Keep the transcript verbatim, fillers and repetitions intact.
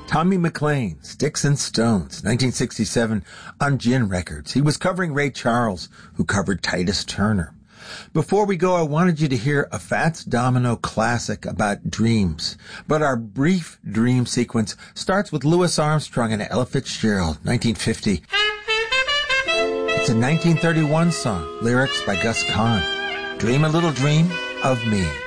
Tommy McLean, Sticks and Stones, nineteen sixty-seven, on Gin Records. He was covering Ray Charles, who covered Titus Turner. Before we go, I wanted you to hear a Fats Domino classic about dreams. But our brief dream sequence starts with Louis Armstrong and Ella Fitzgerald, nineteen fifty. It's a nineteen thirty-one song, lyrics by Gus Kahn. Dream a little dream of me.